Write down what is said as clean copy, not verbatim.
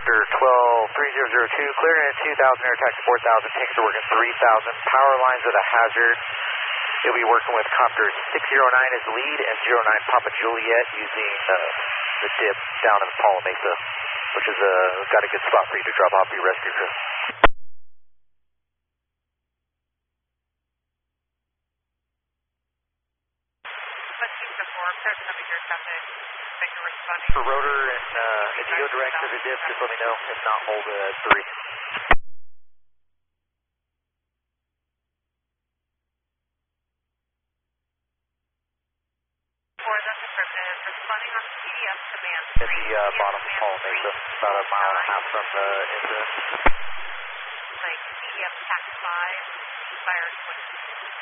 Oscar 12-3002, clearing at 2,000, air taxi 4,000, tanks are working 3,000, power lines are the hazard. You'll be working with copter 609 as the lead and 09 Papa Juliet using the dip down in Paula Mesa, which is got a good spot for you to drop off your rescue crew. For rotor and if you go direct to the dip, just let me know. If not, hold at 3. Responding on CDS command. At the bottom of Paula Mesa, about a mile and a half from the incident. Like CDS TAC 5, fire 20.